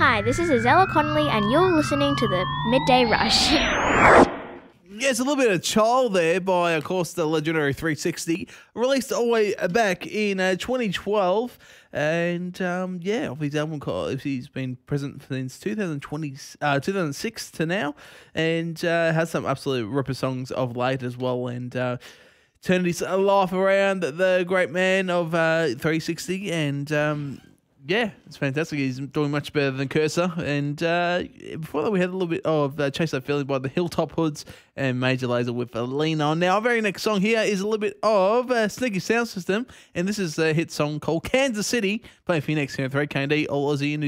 Hi, this is Azella Connolly, and you're listening to the Midday Rush. Yeah, it's a little bit of Child there by, of course, the legendary 360, released all the way back in 2012. And yeah, of his album called, he's been present since 2006 to now, and has some absolute ripper songs of late as well. And turned his life around, the great man of 360, and yeah, it's fantastic. He's doing much better than Cursor. And before that, we had a little bit of Chase That Feeling by the Hilltop Hoods and Major Lazer with Lean On. Now, our very next song here is a little bit of Sneaky Sound System, and this is a hit song called Kansas City, playing for you next here at 3KD, All Aussie in New